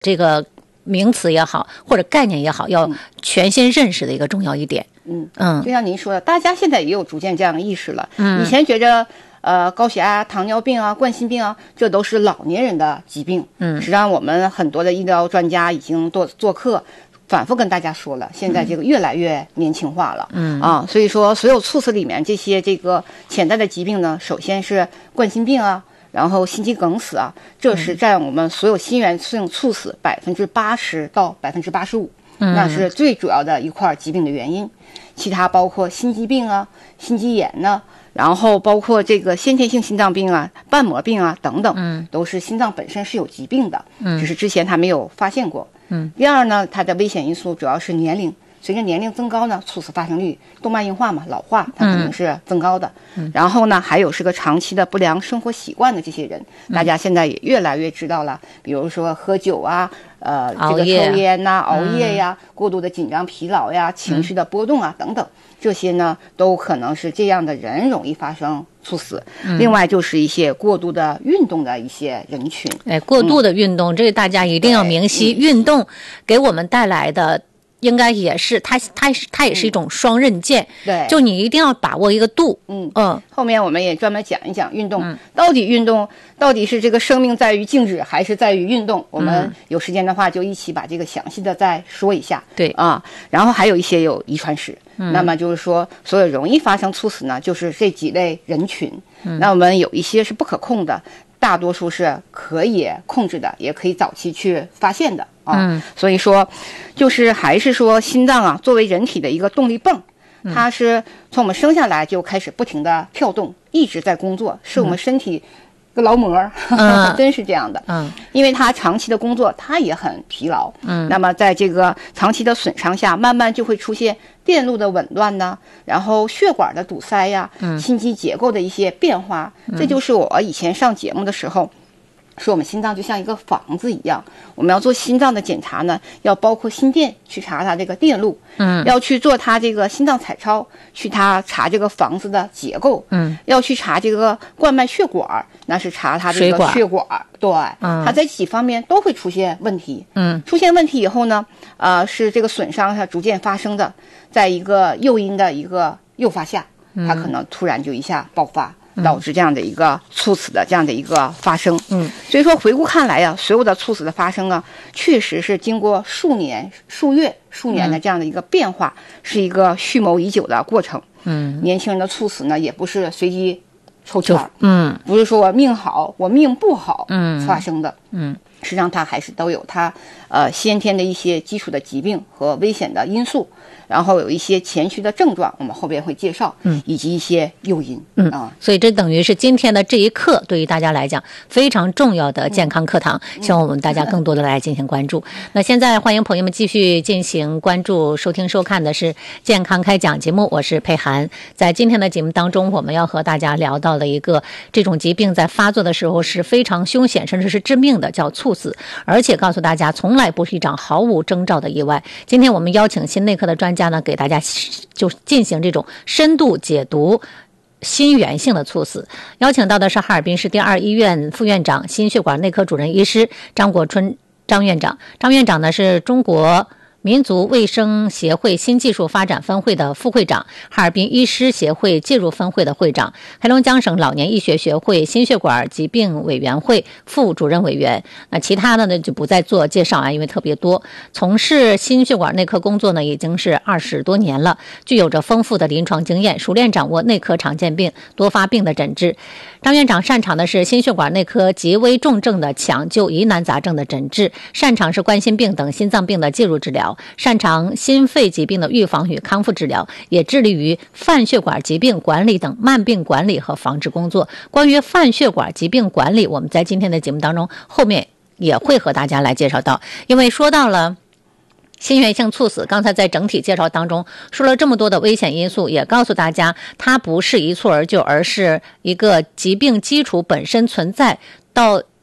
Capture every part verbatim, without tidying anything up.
这个名词也好，或者概念也好，要全新认识的一个重要一点。 嗯嗯，就像您说的，大家现在也有逐渐这样的意识了。嗯，以前觉着呃高血压、糖尿病啊、冠心病啊，这都是老年人的疾病。嗯，实际上我们很多的医疗专家已经做做客。反复跟大家说了，现在这个越来越年轻化了，嗯啊，所以说所有猝死里面这些这个潜在的疾病呢，首先是冠心病啊，然后心肌梗死啊，这是占我们所有心源性猝死百分之八十到百分之八十五，那是最主要的一块疾病的原因。其他包括心肌病啊、心肌炎呢、啊。然后包括这个先天性心脏病啊、瓣膜病啊等等，嗯，都是心脏本身是有疾病的，嗯，只是之前他没有发现过，嗯。第二呢，它的危险因素主要是年龄，随着年龄增高呢，猝死发生率动脉硬化嘛，老化它肯定是增高的。嗯。然后呢，还有是个长期的不良生活习惯的这些人，嗯、大家现在也越来越知道了，比如说喝酒啊。呃，这个抽烟呐、啊、熬夜呀、嗯、过度的紧张、疲劳呀、情绪的波动啊、嗯、等等，这些呢都可能是这样的人容易发生猝死。嗯、另外就是一些过度的运动的一些人群， 哎，过度的运动，嗯、这个大家一定要明晰，运动给我们带来的。应该也是，它它它也是一种双刃剑， 嗯、对， 就你一定要把握一个度， 嗯嗯。后面我们也专门讲一讲运动，嗯、到底运动到底是这个生命在于静止，还是在于运动？我们有时间的话，就一起把这个详细的再说一下。 对啊，然后还有一些有遗传史，嗯、那么就是说，所有容易发生猝死呢，就是这几类人群。嗯、那我们有一些是不可控的。大多数是可以控制的，也可以早期去发现的啊。嗯、所以说，就是还是说心脏啊，作为人体的一个动力泵，它是从我们生下来就开始不停的跳动，一直在工作，是我们身体个劳模，嗯、真是这样的。嗯，因为它长期的工作，它也很疲劳。嗯，那么在这个长期的损伤下，慢慢就会出现电路的紊乱呢，然后血管的堵塞呀，嗯、心肌结构的一些变化，嗯、这就是我以前上节目的时候说，我们心脏就像一个房子一样，我们要做心脏的检查呢，要包括心电去查它这个电路，嗯，要去做它这个心脏彩超，去它查这个房子的结构，嗯，要去查这个冠脉血管，那是查它这个血管，对，嗯，它在几方面都会出现问题，嗯，出现问题以后呢，呃，是这个损伤它逐渐发生的。在一个诱因的一个诱发下，它可能突然就一下爆发，嗯、导致这样的一个猝死的这样的一个发生。嗯，所以说回顾看来呀、啊，所有的猝死的发生啊，确实是经过数年、数月、数年的这样的一个变化，嗯、是一个蓄谋已久的过程。嗯，年轻人的猝死呢，也不是随机抽签，嗯，不是说我命好，我命不好，嗯，发生的，嗯。实际上，它还是都有它呃先天的一些基础的疾病和危险的因素，然后有一些前驱的症状，我们后边会介绍，嗯，以及一些诱因，嗯啊， 所以这等于是今天的这一课对于大家来讲非常重要的健康课堂，嗯、希望我们大家更多的来进行关注。嗯、那现在欢迎朋友们继续进行关注、收听、收看的是健康开讲节目，我是佩涵。在今天的节目当中，我们要和大家聊到了一个这种疾病在发作的时候是非常凶险，甚至是致命的，叫猝死。而且告诉大家从来不是一场毫无征兆的意外。今天我们邀请心内科的专家呢，给大家就进行这种深度解读心源性的猝死。邀请到的是哈尔滨市第二医院副院长、心血管内科主任医师张国春张院长。张院长呢是中国民族卫生协会新技术发展分会的副会长，哈尔滨医师协会介入分会的会长，黑龙江省老年医学学会心血管疾病委员会副主任委员。那其他的呢就不再做介绍啊，因为特别多。从事心血管内科工作呢已经是二十多年了，具有着丰富的临床经验，熟练掌握内科常见病、多发病的诊治。张院长擅长的是心血管内科极危重症的抢救、疑难杂症的诊治，擅长是冠心病等心脏病的介入治疗，擅长心肺疾病的预防与康复治疗，也致力于泛血管疾病管理等慢病管理和防治工作。关于泛血管疾病管理，我们在今天的节目当中后面也会和大家来介绍到。因为说到了心源性猝死，刚才在整体介绍当中说了这么多的危险因素，也告诉大家它不是一蹴而就，而是一个疾病基础本身存在到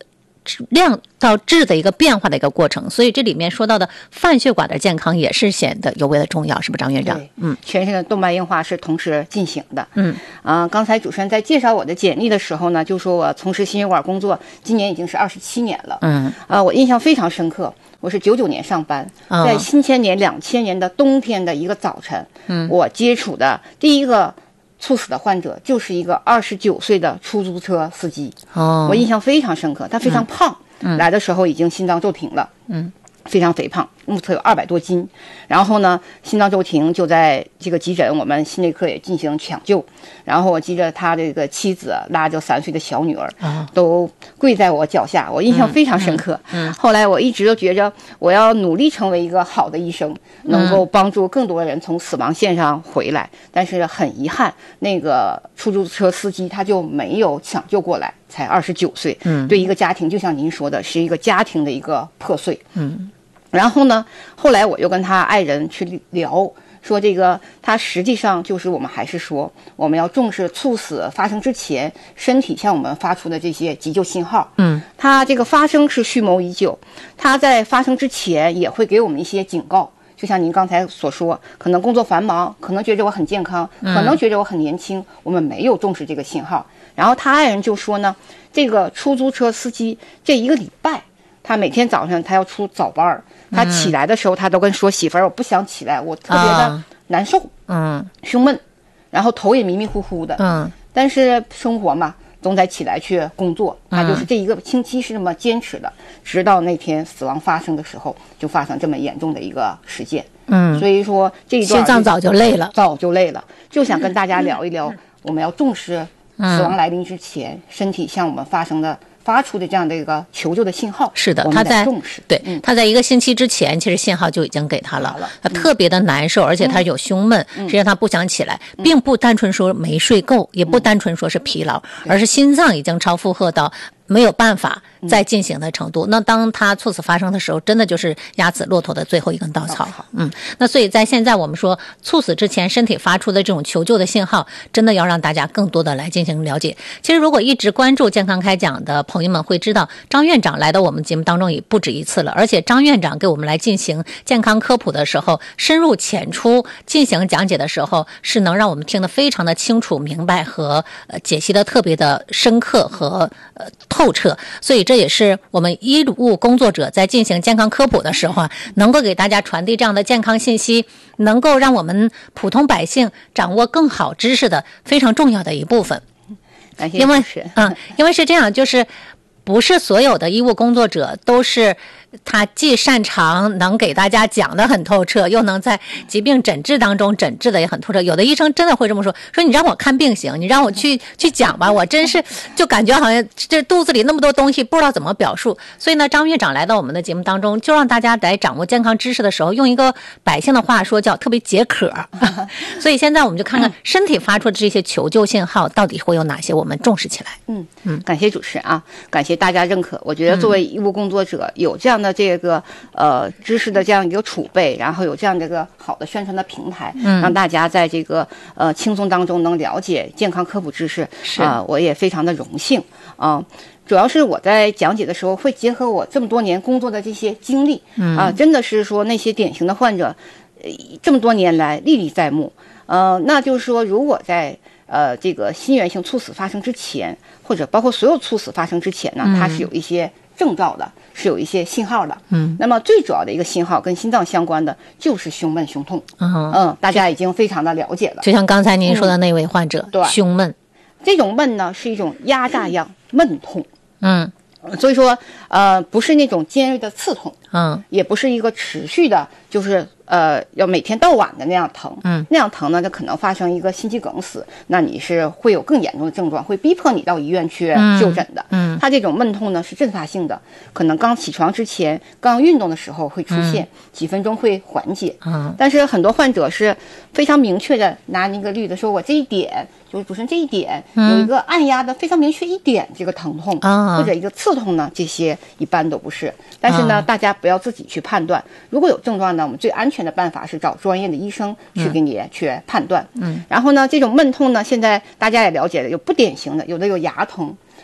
量到质的一个变化的一个过程，所以这里面说到的泛血管的健康也是显得尤为的重要，是不是张院长？ 嗯，全身的动脉硬化是同时进行的。嗯，啊、呃，刚才主持人在介绍我的简历的时候呢，就说我从事心血管工作，今年已经是二十七年了。嗯，啊、呃，我印象非常深刻。我是九九年上班，在新千年两千年的冬天的一个早晨，嗯，我接触的第一个猝死的患者就是一个二十九岁的出租车司机。哦，我印象非常深刻，他非常胖，嗯，来的时候已经心脏骤停了，嗯，非常肥胖，目测有二百多斤。然后呢，心脏骤停就在这个急诊，我们心内科也进行抢救。然后我记着他这个妻子拉着三岁的小女儿，啊，都跪在我脚下，我印象非常深刻。嗯，嗯后来我一直都觉着我要努力成为一个好的医生，能够帮助更多人从死亡线上回来。嗯、但是很遗憾，那个出租车司机他就没有抢救过来，才二十九岁。嗯，对一个家庭，就像您说的，是一个家庭的一个破碎。嗯。然后呢，后来我又跟他爱人去聊，说这个他实际上就是我们还是说我们要重视猝死发生之前身体向我们发出的这些急救信号。嗯，他这个发生是蓄谋已久，他在发生之前也会给我们一些警告。就像您刚才所说，可能工作繁忙，可能觉着我很健康，可能觉着我很年轻，我们没有重视这个信号。然后他爱人就说呢，这个出租车司机这一个礼拜，他每天早上他要出早班，他起来的时候他都跟说媳妇儿，我不想起来，我特别的难受，嗯，胸闷，然后头也迷迷糊糊的，嗯，但是生活嘛，总得起来去工作。他就是这一个星期是这么坚持的，直到那天死亡发生的时候，就发生这么严重的一个事件。嗯，所以说这一段心脏早就累了， 早就累了，就想跟大家聊一聊，我们要重视死亡来临之前，身体向我们发生的。发出的这样的一个求救的信号。 是的，他在对、嗯、他在一个星期之前，其实信号就已经给他了。了他特别的难受，嗯、而且他有胸闷，嗯、实际上他不想起来，嗯、并不单纯说没睡够，也不单纯说是疲劳，嗯、而是心脏已经超负荷到没有办法再进行的程度。嗯、那当他猝死发生的时候，真的就是压死骆驼的最后一根稻草。嗯，那所以在现在我们说猝死之前身体发出的这种求救的信号，真的要让大家更多的来进行了解。其实如果一直关注健康开讲的朋友们会知道，张院长来到我们节目当中也不止一次了，而且张院长给我们来进行健康科普的时候，深入浅出进行讲解的时候，是能让我们听得非常的清楚明白和呃解析的特别的深刻和呃透彻。所以这也是我们医务工作者在进行健康科普的时候啊，能够给大家传递这样的健康信息，能够让我们普通百姓掌握更好知识的非常重要的一部分。 感谢因为嗯，因为是这样，就是不是所有的医务工作者都是他既擅长能给大家讲得很透彻，又能在疾病诊治当中诊治的也很透彻。有的医生真的会这么说，说你让我看病行，你让我去去讲吧，我真是就感觉好像这肚子里那么多东西不知道怎么表述。所以呢，张院长来到我们的节目当中，就让大家来掌握健康知识的时候，用一个百姓的话说叫特别解渴。所以现在我们就看看身体发出的这些求救信号到底会有哪些，我们重视起来。 嗯嗯，感谢主持人啊，感谢大家认可。我觉得作为医务工作者，有这样的这个呃知识的这样一个储备，然后有这样的一个好的宣传的平台，嗯，让大家在这个呃轻松当中能了解健康科普知识，啊、呃，我也非常的荣幸啊、呃。主要是我在讲解的时候会结合我这么多年工作的这些经历，嗯啊、呃，真的是说那些典型的患者，呃，这么多年来历历在目。呃，那就是说，如果在呃这个心源性猝死发生之前，或者包括所有猝死发生之前呢，它是有一些征兆的，是有一些信号的。嗯，那么最主要的一个信号跟心脏相关的就是胸闷胸痛。嗯嗯，大家已经非常的了解了。 就像刚才您说的那位患者，嗯、对，胸闷， 这种闷呢是一种压榨样闷痛。嗯。所以说，呃，不是那种尖锐的刺痛，嗯，也不是一个持续的，就是呃，要每天到晚的那样疼，嗯，那样疼呢，就可能发生一个心肌梗死，那你是会有更严重的症状，会逼迫你到医院去就诊的，嗯，它这种闷痛呢是阵发性的，可能刚起床之前、刚运动的时候会出现，嗯、几分钟会缓解，嗯，但是很多患者是非常明确的拿那个例子说，我这一点。就是主持人这一点、嗯、有一个按压的非常明确一点这个疼痛、啊、或者一个刺痛呢，这些一般都不是。但是呢、啊、大家不要自己去判断，如果有症状呢，我们最安全的办法是找专业的医生去给你去判断。嗯，然后呢这种闷痛呢，现在大家也了解了，有不典型的，有的有牙疼，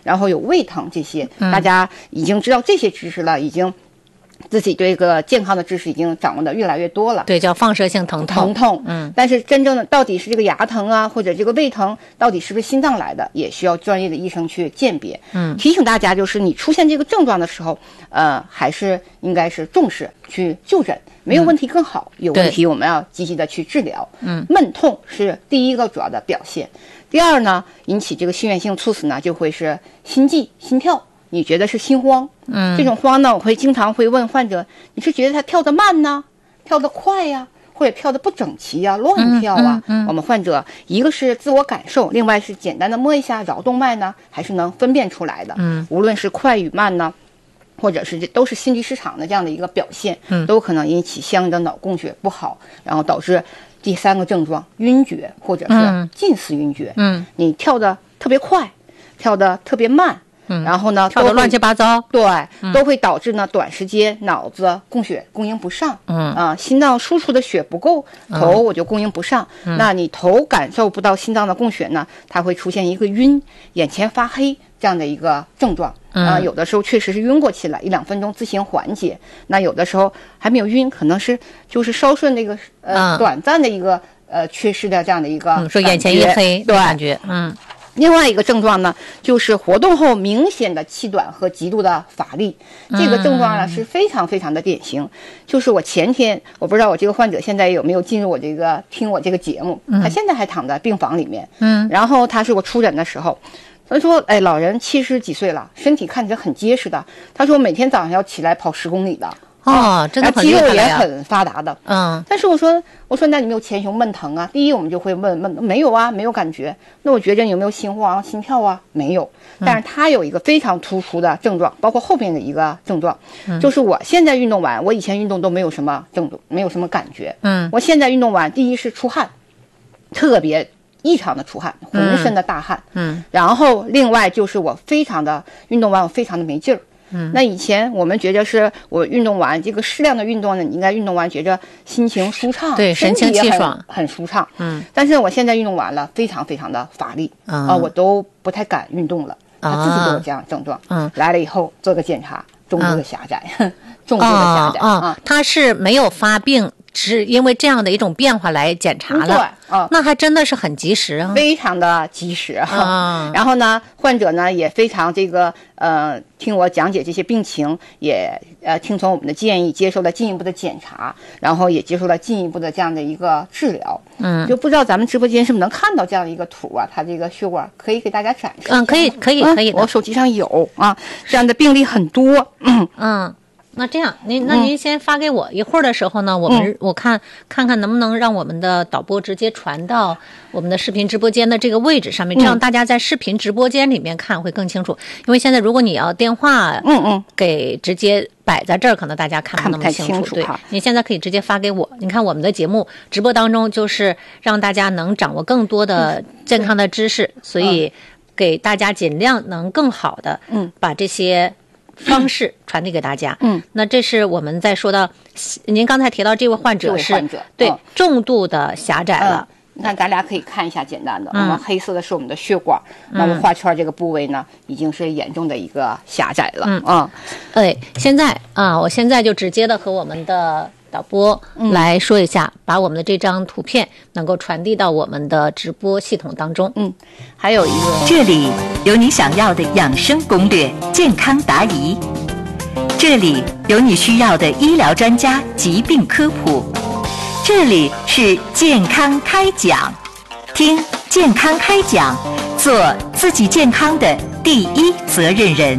然后有胃疼这些，大家已经知道这些知识了，已经自己对这个健康的知识已经掌握的越来越多了。 对，叫放射性疼痛。 疼痛， 嗯， 但是真正的到底是这个牙疼啊，或者这个胃疼，到底是不是心脏来的，也需要专业的医生去鉴别。 嗯， 提醒大家，就是你出现这个症状的时候，呃，还是应该是重视去就诊，没有问题更好，嗯、有问题我们要积极的去治疗。 嗯， 闷痛是第一个主要的表现，第二呢，引起这个心源性猝死呢，就会是心悸、心跳。你觉得是心慌， 嗯， 这种慌呢，我会经常会问患者，你是觉得他跳得慢呢，跳得快呀，或者跳得不整齐呀，乱跳啊？ 嗯嗯嗯、 我们患者一个是自我感受，另外是简单的摸一下桡动脉呢，还是能分辨出来的。 嗯， 无论是快与慢呢，或者是这都是心律失常的这样的一个表现， 嗯， 都可能引起相应的脑供血不好，然后导致第三个症状晕厥或者是近似晕厥。 嗯， 你跳得特别快，跳得特别慢。 嗯， 然后呢， 跳得乱七八糟， 对，嗯、都会导致呢短时间脑子供血供应不上， 嗯啊，心脏输出的血不够，头我就供应不上。嗯、那你头感受不到心脏的供血呢，它会出现一个晕、眼前发黑这样的一个症状。 嗯、 啊，有的时候确实是晕过去了，一两分钟自行缓解。那有的时候还没有晕，可能是就是稍顺那个呃、嗯、短暂的一个呃缺失的这样的一个、 嗯，说眼前一黑， 对， 感觉嗯。 另外一个症状呢，就是活动后明显的气短和极度的乏力。这个症状呢、嗯、是非常非常的典型。就是我前天，我不知道我这个患者现在有没有进入我这个听我这个节目，嗯、他现在还躺在病房里面。 嗯， 然后他是我出诊的时候，他说：“哎，老人七十几岁了，身体看着很结实的。他说每天早上要起来跑十公里的。” 哦，真的很厉害呀， 肌肉也很发达的， 嗯。 但是我说，我说那你没有前胸闷疼啊？第一，我们就会问问，没有啊，没有感觉。那我觉着有没有心慌、心跳啊？没有。但是他有一个非常突出的症状，包括后边的一个症状， 嗯、 就是我现在运动完，我以前运动都没有什么症状，没有什么感觉。 嗯， 我现在运动完，第一是出汗，特别异常的出汗，浑身的大汗。 嗯，嗯然后另外就是我非常的运动完，我非常的没劲儿。 嗯， 那以前我们觉得是我运动完这个适量的运动呢，你应该运动完觉着心情舒畅， 对，神清气爽， 很舒畅。 嗯， 但是我现在运动完了，非常非常的乏力啊、嗯呃，我都不太敢运动了。他自己都有这样症状。 嗯， 来了以后做个检查，重度的狭窄，嗯、重度的狭窄啊、哦哦。他是没有发病，是因为这样的一种变化来检查了。 对，啊、哦， 那还真的是很及时啊， 非常的及时啊。 哦、 然后呢，患者呢也非常这个呃，听我讲解这些病情，也呃听从我们的建议，接受了进一步的检查，然后也接受了进一步的这样的一个治疗。 嗯， 就不知道咱们直播间是不是能看到这样的一个图啊？它这个血管可以给大家展示。 嗯，可以，可以，可以的、 嗯。我手机上有啊，这样的病例很多。嗯嗯。那这样，您那您先发给我，嗯、一会儿的时候呢，我们、嗯、我看看看能不能让我们的导播直接传到我们的视频直播间的这个位置上面，这样大家在视频直播间里面看会更清楚。因为现在如果你要电话， 嗯嗯， 给直接摆在这儿，可能大家看不那么清楚。 看不太清楚对，您现在可以直接发给我。你看我们的节目直播当中，就是让大家能掌握更多的健康的知识，嗯、所以给大家尽量能更好的， 嗯，把这些方式传递给大家。 嗯， 那这是我们在说到，您刚才提到这位患者是患者对、 嗯、 重度的狭窄了。 你看，咱俩可以看一下简单的， 嗯、 我们黑色的是我们的血管，嗯、那么画圈这个部位呢，已经是严重的一个狭窄了。 嗯啊， 对，现在啊，我现在就直接的和我们的导播来说一下，嗯、把我们的这张图片能够传递到我们的直播系统当中。 嗯，还有一个， 这里有你想要的养生攻略，健康答疑。这里有你需要的医疗专家疾病科普，这里是健康开讲，听健康开讲，做自己健康的第一责任人。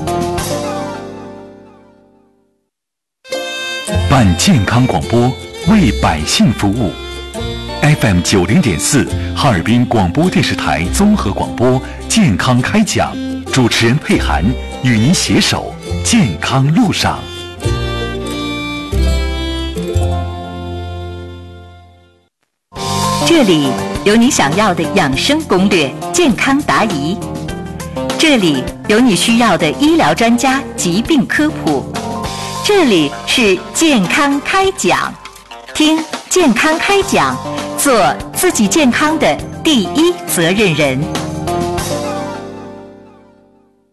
办健康广播，为百姓服务。F M 九零点四，哈尔滨广播电视台综合广播健康开讲，主持人佩涵与您携手健康路上。 这里有你想要的养生攻略，健康答疑。这里有你需要的医疗专家疾病科普。这里是健康开讲，听健康开讲，做自己健康的第一责任人。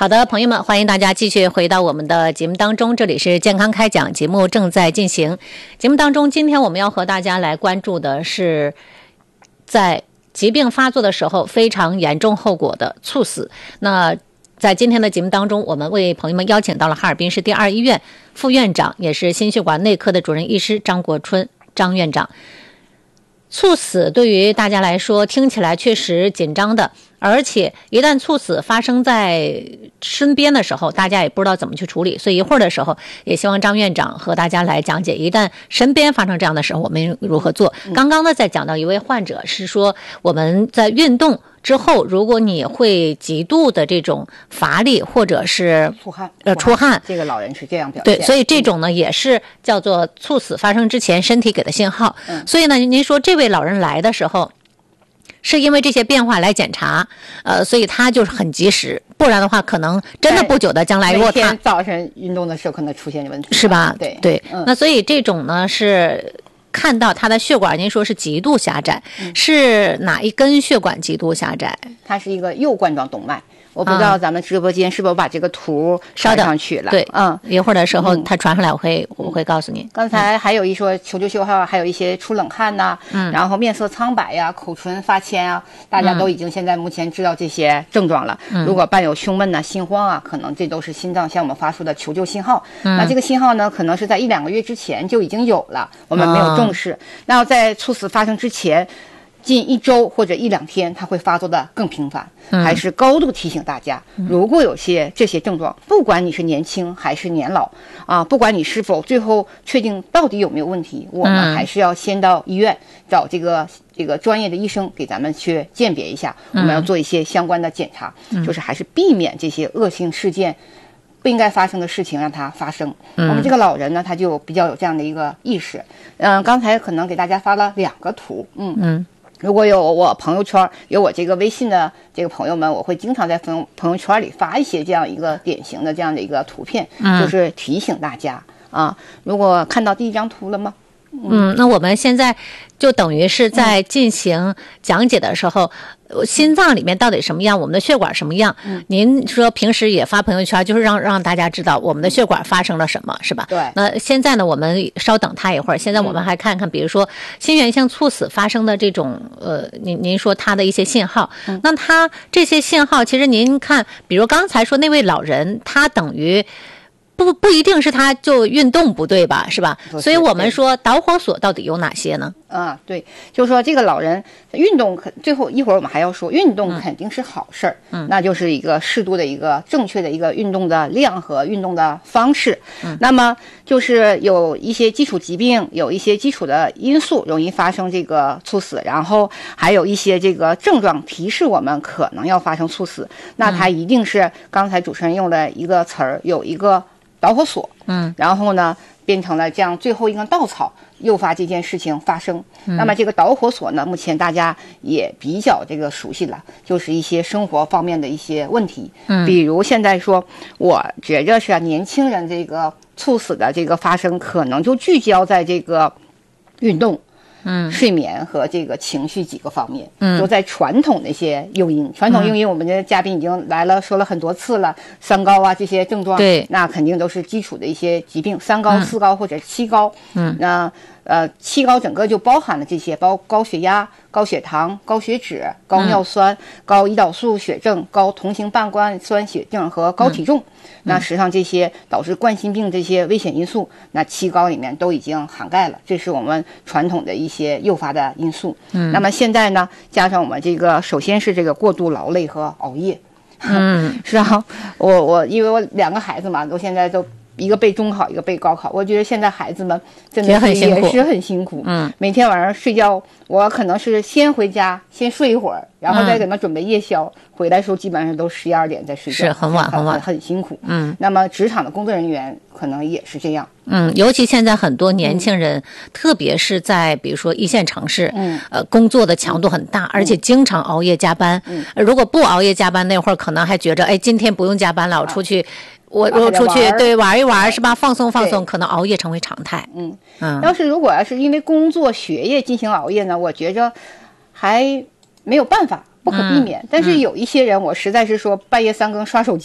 好的，朋友们，欢迎大家继续回到我们的节目当中，这里是健康开讲，节目正在进行。节目当中，今天我们要和大家来关注的是在疾病发作的时候非常严重后果的猝死。那在今天的节目当中，我们为朋友们邀请到了哈尔滨市第二医院副院长，也是心血管内科的主任医师张国春张院长。猝死对于大家来说听起来确实紧张的，而且一旦猝死发生在身边的时候，大家也不知道怎么去处理，所以一会儿的时候也希望张院长和大家来讲解，一旦身边发生这样的时候我们如何做。刚刚呢在讲到一位患者是说，我们在运动之后，如果你会极度的这种乏力或者是出汗， 呃出汗， 这个老人是这样表现。 对，所以这种呢、嗯、也是叫做猝死发生之前身体给的信号。嗯、所以呢，您说这位老人来的时候，是因为这些变化来检查，呃，所以他就是很及时，不然的话，可能真的不久的将来，如果他早晨运动的时候可能出现问题， 是吧？ 对对、 嗯， 那所以这种呢是。看到他的血管，您说是极度狭窄、嗯，是哪一根血管极度狭窄？ 它是一个右冠状动脉。我不知道咱们直播间是否把这个图传上去了？ 对， 嗯， 一会儿的时候他传上来，我会、嗯、我会告诉您。 刚才还有一说求救信号，还有一些出冷汗呐、啊，嗯，然后面色苍白呀、啊，口唇发青啊，大家都已经现在目前知道这些症状了。嗯、如果伴有胸闷呐、啊、心慌啊，可能这都是心脏向我们发出的求救信号。嗯、那这个信号呢，可能是在一两个月之前就已经有了，我们没有重视。哦、那在猝死发生之前。近一周或者一两天，它会发作的更频繁，还是高度提醒大家，如果有些这些症状，不管你是年轻还是年老啊，不管你是否最后确定到底有没有问题，我们还是要先到医院找这个这个专业的医生给咱们去鉴别一下，我们要做一些相关的检查，就是还是避免这些恶性事件。不应该发生的事情让它发生。嗯、我们这个老人呢，他就比较有这样的一个意识。嗯、呃，刚才可能给大家发了两个图，嗯嗯。如果有我朋友圈有我这个微信的这个朋友们，我会经常在朋朋友圈里发一些这样一个典型的这样的一个图片，嗯、就是提醒大家啊。如果看到第一张图了吗？ 嗯，那我们现在就等于是在进行讲解的时候，嗯、心脏里面到底什么样，我们的血管什么样？嗯、您说平时也发朋友圈，就是让让大家知道我们的血管发生了什么，是吧？ 对。 那现在呢，我们稍等他一会儿。现在我们还看看，比如说心源性猝死发生的这种呃，您您说它的一些信号。嗯、那它这些信号，其实您看，比如刚才说那位老人，他等于。不不一定是他就运动不对吧，是吧？所以我们说导火索到底有哪些呢？ 啊，对，就是说这个老人运动肯，最后一会儿我们还要说，运动肯定是好事儿，嗯，那就是一个适度的一个正确的一个运动的量和运动的方式。嗯，那么就是有一些基础疾病，有一些基础的因素容易发生这个猝死，然后还有一些这个症状提示我们可能要发生猝死，那它一定是刚才主持人用了一个词儿，有一个导火索，嗯，然后呢变成了这样最后一根稻草，诱发这件事情发生。嗯、那么这个导火索呢，目前大家也比较这个熟悉了，就是一些生活方面的一些问题。嗯，比如现在说，我觉着是年轻人这个猝死的这个发生，可能就聚焦在这个运动。嗯，睡眠和这个情绪几个方面，嗯，都在传统的一些诱因。传统诱因，我们的嘉宾已经来了，说了很多次了，三高啊这些症状，对，那肯定都是基础的一些疾病，三高、四高或者七高，嗯，那呃七高整个就包含了这些，包高血压、高血糖、高血脂、高尿酸、嗯、高胰岛素血症、高同型半胱酸血症和高体重。嗯那实际上这些导致冠心病这些危险因素，那七高里面都已经涵盖了，这是我们传统的一些诱发的因素。嗯，那么现在呢，加上我们这个，首先是这个过度劳累和熬夜。嗯，是啊，我我因为我两个孩子嘛，都现在都。一个备中考，一个备高考，我觉得现在孩子们真的是也是很辛苦。嗯，每天晚上睡觉，我可能是先回家先睡一会儿，然后再给他准备夜宵，嗯、回来的时候基本上都十一二点再睡觉， 是很晚很晚， 很辛苦。嗯，那么职场的工作人员可能也是这样。 嗯，尤其现在很多年轻人，嗯、特别是在比如说一线城市，嗯，呃，工作的强度很大，嗯、而且经常熬夜加班。嗯，如果不熬夜加班，那会儿可能还觉着，哎，今天不用加班了，我出去。啊我我出去对玩一玩是吧？放松放松，可能熬夜成为常态。嗯嗯， 要是如果要是因为工作学业进行熬夜呢，我觉着还没有办法，不可避免。嗯、但是有一些人，我实在是说半夜三更刷手机，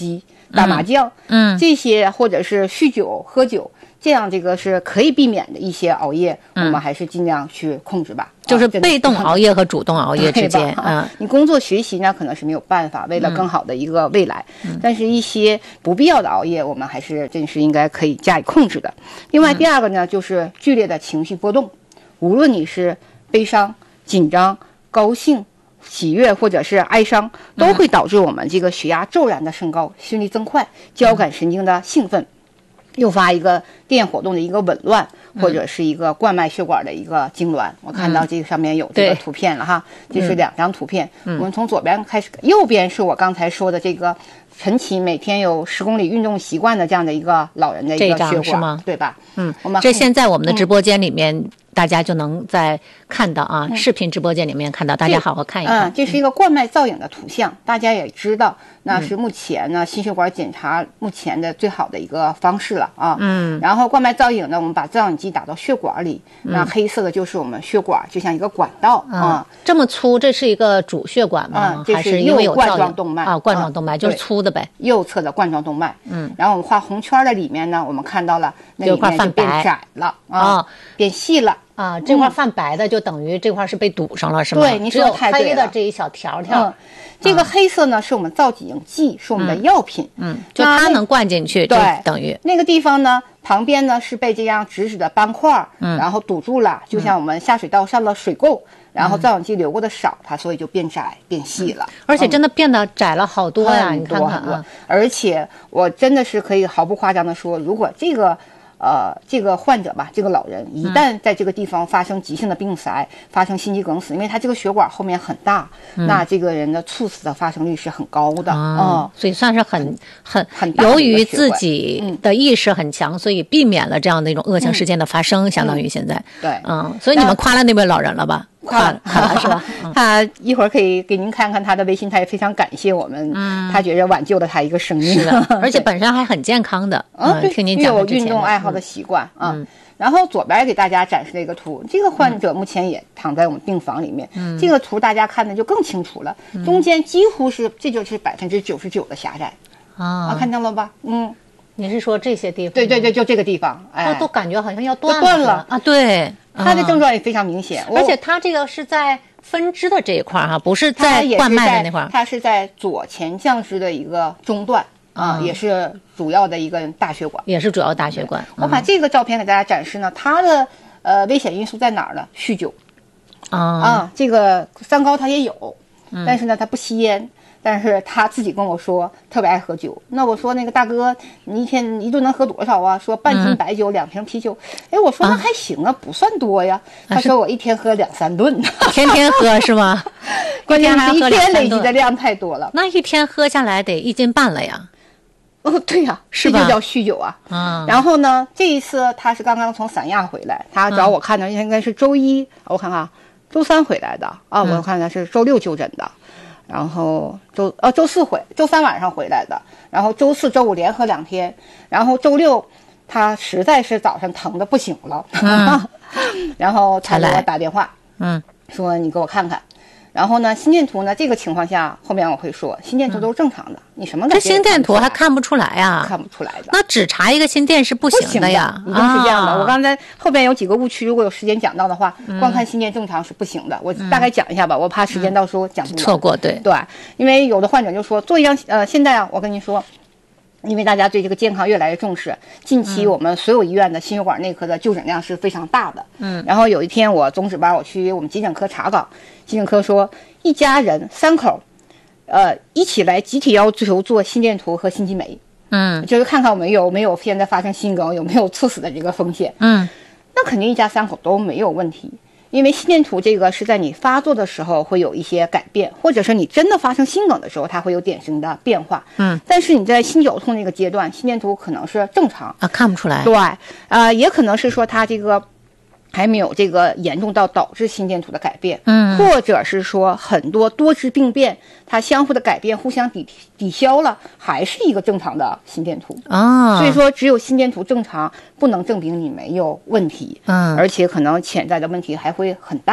打麻将， 嗯， 这些或者是酗酒、喝酒。这样，这个是可以避免的一些熬夜，嗯、我们还是尽量去控制吧。 就是被动熬夜和主动熬夜之间， 嗯，你工作学习呢，可能是没有办法，为了更好的一个未来，嗯、但是一些不必要的熬夜，我们还是真是应该可以加以控制的。另外，第二个呢，就是剧烈的情绪波动，无论你是悲伤、紧张、高兴、喜悦或者是哀伤，都会导致我们这个血压骤然的升高，心率增快，交感神经的兴奋。诱发一个电活动的一个紊乱，或者是一个冠脉血管的一个痉挛。嗯、我看到这个上面有这个图片了哈，这是两张图片。嗯、我们从左边开始，右边是我刚才说的这个晨起每天有十公里运动习惯的这样的一个老人的一个血管， 是吗？ 对吧？ 嗯，我们这现在我们的直播间里面。嗯大家就能在看到啊，嗯、视频直播间里面看到，大家好好看一看。 嗯，这是一个冠脉造影的图像，嗯、大家也知道，那是目前呢、嗯、心血管检查目前的最好的一个方式了啊。嗯。然后冠脉造影呢，我们把造影机打到血管里，那、嗯、黑色的就是我们血管，就像一个管道啊、 嗯。这么粗，这是一个主血管吗？ 嗯，这是因为有冠状动脉啊，冠状动脉、嗯、就是粗的呗。 右侧的冠状动脉。嗯。然后我们画红圈的里面呢，我们看到了那里面就变窄了啊，哦、变细了。 啊，这块泛白的就等于这块是被堵上了，是吗？ 对，你说太对了。 黑的这一小条条， 嗯，这个黑色呢是我们造影剂，是我们的药品， 嗯，就它能灌进去， 对， 等于那个地方呢旁边呢是被这样直直的斑块，嗯，然后堵住了，就像我们下水道上了水垢，然后造影剂流过的少，它所以就变窄变细了， 而且真的变得窄了好多呀， 你看看啊，而且我真的是可以毫不夸张的说，如果这个。呃，这个患者吧，这个老人一旦在这个地方发生急性的病塞，嗯、发生心肌梗死，因为他这个血管后面很大，嗯、那这个人的猝死的发生率是很高的啊、 嗯，所以算是很很很由于自己的意识很强，嗯、所以避免了这样的一种恶性事件的发生，嗯、相当于现在对， 嗯，所以你们夸了那位老人了吧？夸了，夸了是吧？ 嗯、他一会儿可以给您看看他的微信，他也非常感谢我们，嗯、他觉得挽救了他一个生命， 是的，而且本身还很健康的， 嗯， 对，听您讲有运动爱好的习惯啊。嗯、然后左边给大家展示了一个图，这个患者目前也躺在我们病房里面，嗯、这个图大家看的就更清楚了，嗯、中间几乎是这就是百分之九十九的狭窄啊，看到了吧？嗯。 你是说这些地方？ 对对对，就这个地方， 哎，都感觉好像要断断了啊！对， 他的症状也非常明显， 而且他这个是在分支的这一块哈，不是在冠脉的那块， 它是在左前降支的一个中段啊，也是主要的一个大血管， 也是主要大血管。 我把这个照片给大家展示呢，它的呃危险因素在哪儿呢？酗酒啊，这个三高他也有，但是呢，他不吸烟。但是他自己跟我说特别爱喝酒，那我说那个大哥，你一天一顿能喝多少啊？说半斤白酒，嗯、两瓶啤酒。哎，我说那还行啊，不算多呀。啊、他说我一天喝两三顿， 天天喝是吗？ 关键是一天累积的量太多了。 那一天喝下来得一斤半了呀。 哦，对呀， 是吧？这就叫酗酒啊。啊。然后呢，这一次他是刚刚从三亚回来，他找我看的应该是周一，嗯、我看看，周三回来的啊，我看他是周六就诊的。然后周呃周四回，周三晚上回来的，然后周四周五连喝两天，然后周六他实在是早上疼的不行了，嗯、然后他给我打电话，嗯，说你给我看看。然后呢，心电图呢，这个情况下后面我会说，心电图都是正常的，嗯、你什么这心电图还看不出来呀？ 看不出来的。 那只查一个心电是不行的呀， 一定是这样的。啊、我刚才后边有几个误区，如果有时间讲到的话，嗯、光看心电正常是不行的。我大概讲一下吧，嗯、我怕时间到时候讲不完、 嗯、错过，对对，因为有的患者就说做一张呃，现在啊，我跟你说。因为大家对这个健康越来越重视，近期我们所有医院的心血管内科的就诊量是非常大的。嗯，然后有一天我总值班，我去我们急诊科查岗，急诊科说一家人三口，呃，一起来集体要求做心电图和心肌酶，嗯，就是看看我们有没有现在发生心梗，有没有猝死的这个风险。嗯，那肯定一家三口都没有问题。因为心电图这个是在你发作的时候会有一些改变，或者是你真的发生心梗的时候，它会有典型的变化。嗯，但是你在心绞痛那个阶段，心电图可能是正常啊，看不出来。 对，呃，也可能是说它这个还没有这个严重到导致心电图的改变。嗯，或者是说很多多支病变，它相互的改变互相抵抵消了，还是一个正常的心电图啊。所以说，只有心电图正常，不能证明你没有问题。嗯，而且可能潜在的问题还会很大。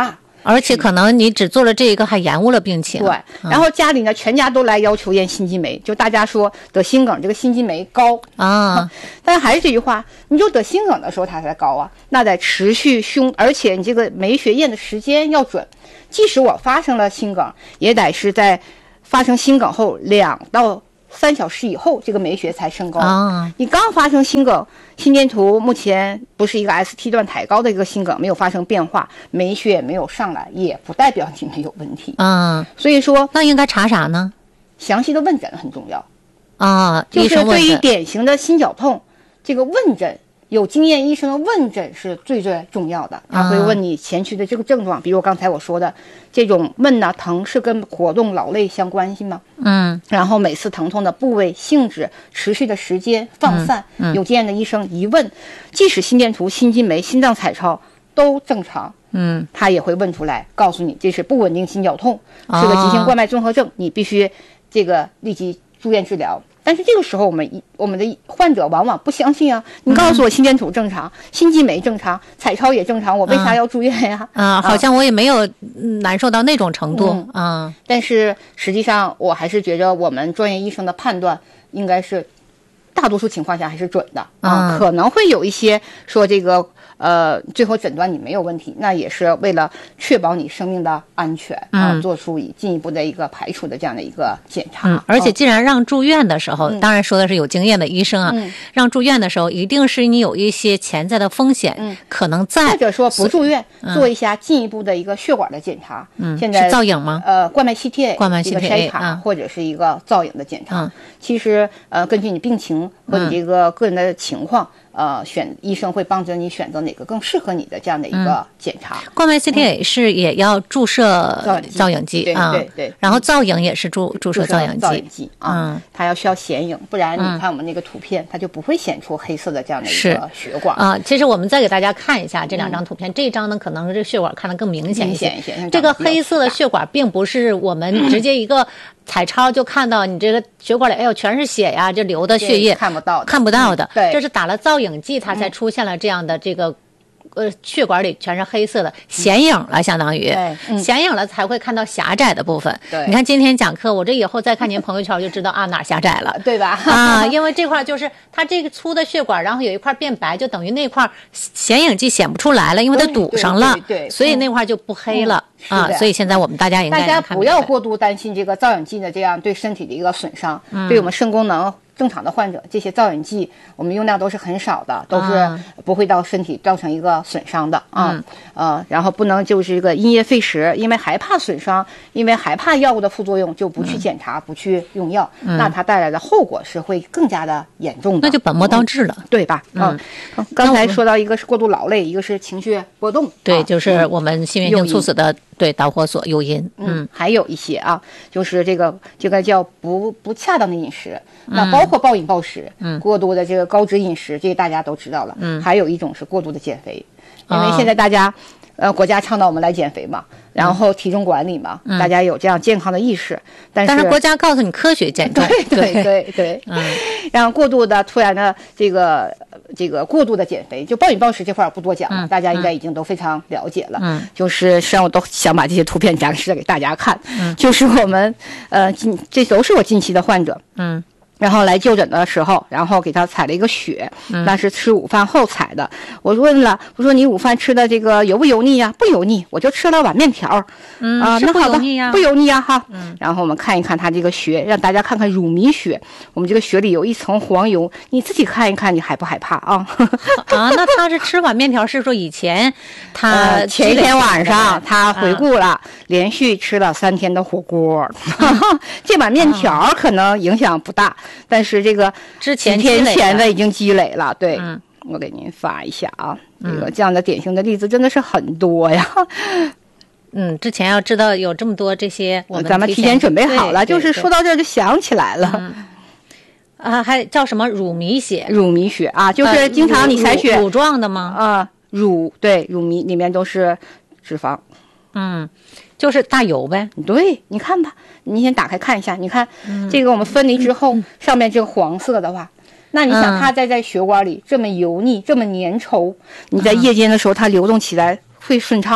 而且可能你只做了这个，还延误了病情。 对，然后家里呢，全家都来要求验心肌酶，就大家说得心梗这个心肌酶高啊， 但是还是这句话，你就得心梗的时候它才高啊，那得持续胸，而且你这个酶学验的时间要准，即使我发生了心梗，也得是在发生心梗后两到三小时以后，这个酶学才升高。 啊， 你刚发生心梗，心电图目前不是一个 S T 段抬高的一个心梗，没有发生变化，酶学也没有上来，也不代表你没有问题。 嗯， 所以说那应该查啥呢？ 详细的问诊很重要啊， 就是对于医生问诊典型的心绞痛，这个问诊。有经验医生的问诊是最最重要的，他会问你前驱的这个症状，比如刚才我说的这种闷呐、疼是跟活动劳累相关系吗？ 嗯， 然后每次疼痛的部位、性质、持续的时间、放散， 嗯嗯、 有经验的医生一问，即使心电图、心肌酶、心脏彩超都正常， 嗯， 他也会问出来，告诉你这是不稳定心绞痛，是个急性冠脉综合症，你必须这个立即住院治疗。但是这个时候，我们我们的患者往往不相信啊！你告诉我心电图正常，嗯、心肌酶正常，彩超也正常，我为啥要住院呀？ 啊、嗯，好像我也没有难受到那种程度啊、嗯嗯。 但是实际上，我还是觉着我们专业医生的判断应该是大多数情况下还是准的啊、嗯，可能会有一些说这个。呃，最后诊断你没有问题，那也是为了确保你生命的安全啊、嗯，做出以进一步的一个排除的这样的一个检查。 嗯，而且既然让住院的时候， 嗯、 当然说的是有经验的医生啊、嗯，让住院的时候一定是你有一些潜在的风险，嗯，可能在或者说不住院、嗯、做一下进一步的一个血管的检查。 嗯， 现在是造影吗？ 呃，冠脉 C T A， 冠脉 C T A 一个筛查、 嗯、 或者是一个造影的检查。 嗯， 其实呃，根据你病情或者这个个人的情况。嗯呃，选医生会帮着你选择哪个更适合你的这样的一个检查。 嗯、冠脉 C T A 是也要注射造影剂啊， 对对对。 然后造影也是注注射造影剂， 造影剂啊， 嗯， 它要需要显影，不然你看我们那个图片，嗯、它就不会显出黑色的这样的一个血管啊。其实我们再给大家看一下这两张图片，嗯、这一张呢可能这个血管看得更明显一些。 明显一些， 这个黑色的血管并不是我们直接一个。彩超就看到你这个血管里，哎呦，全是血呀，这流的血液看不到的， 看不到的。 嗯、对， 这是打了造影剂，它才出现了这样的这个。呃，血管里全是黑色的，显影了，相当于、 嗯、 显影了才会看到狭窄的部分。 对， 你看今天讲课，我这以后再看您朋友圈就知道啊哪儿狭窄了， 对吧？ 啊，因为这块就是它这个粗的血管，然后有一块变白，就等于那块显影剂显不出来了，因为它堵上了， 对对对对， 所以那块就不黑了、 嗯、 啊。所以现在我们大家应该大家不要过度担心这个造影剂的这样对身体的一个损伤，嗯、对我们肾功能。正常的患者，这些造影剂我们用量都是很少的，都是不会到身体造成一个损伤的啊。 嗯、 呃，然后不能就是这个因噎废食，因为害怕损伤，因为害怕药物的副作用，就不去检查，嗯、不去用药， 嗯、 那它带来的后果是会更加的严重的。 那就本末倒置了， 嗯、对吧？ 嗯。 嗯刚才说到一个是过度劳累，一个是情绪波动， 对， 啊、 就是我们心源性猝死的。对导火索诱因， 嗯，还有一些啊，就是这个这个叫不不恰当的饮食，那包括暴饮暴食，嗯，过度的这个高脂饮食，这个大家都知道了，嗯，还有一种是过度的减肥，因为现在大家，呃，国家倡导我们来减肥嘛，然后体重管理嘛，大家有这样健康的意识，但是但是国家告诉你科学减重， 对对对对，嗯，然后过度的突然的这个。这个过度的减肥，就暴饮暴食这块不多讲了、 嗯， 大家应该已经都非常了解了。 嗯， 就是实际上我都想把这些图片展示给大家看。 嗯， 就是我们呃近这都是我近期的患者。 嗯。 然后来就诊的时候，然后给他采了一个血，那是吃午饭后采的。我问了，我说你午饭吃的这个油不油腻呀？不油腻，我就吃了碗面条。 嗯啊，那好吧， 不油腻呀， 不油腻呀哈。 嗯。 然后我们看一看他这个血，让大家看看乳糜血。我们这个血里有一层黄油，你自己看一看，你害不害怕啊？ 啊，那他是吃碗面条，是说以前他、 呃、前一天晚上他回顾了、啊，连续吃了三天的火锅，这碗面条可能影响不大。但是这个之前几天前的已经积累了，对、 嗯， 我给您发一下啊，这个这样的典型的例子真的是很多呀。 嗯，之前要知道有这么多这些，我们咱们提前准备好了，就是说到这儿就想起来了。 嗯、啊，还叫什么乳糜血？ 乳糜血啊，就是经常你采血、 呃、乳, 乳状的吗？ 啊，乳对乳糜里面都是脂肪。 嗯。就是大油呗， 对，你看吧，你先打开看一下，你看、 嗯、 这个我们分离之后、嗯、上面这个黄色的话，那你想它在在血管里这么油腻、这么粘稠，你在夜间的时候它流动起来会顺畅吗？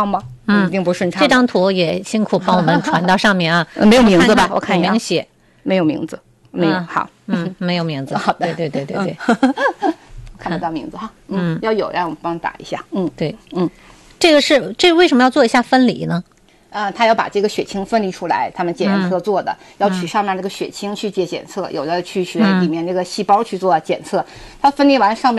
嗯一定不顺畅。 这张图也辛苦帮我们传到上面啊， 呃没有名字吧？我看一下， 有明写， 没有名字，没有。 嗯好， 嗯，没有名字。 好的对对对对对， 看不到名字哈。嗯，要有让我们帮打一下。嗯， 对， 嗯， 这个是这为什么要做一下分离呢？ 呃，他要把这个血清分离出来，他们检验科做的， 嗯、 要取上面这个血清去接检测，有的去血里面这个细胞去做检测，它分离完上面。